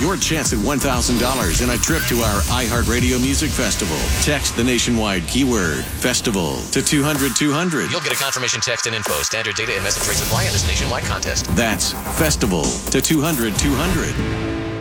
your chance at $1,000 and a trip to our iHeartRadio Music Festival. Text the nationwide keyword festival to 200-200. You'll get a confirmation text and info. Standard data and message rates apply in this nationwide contest. That's festival to 200-200.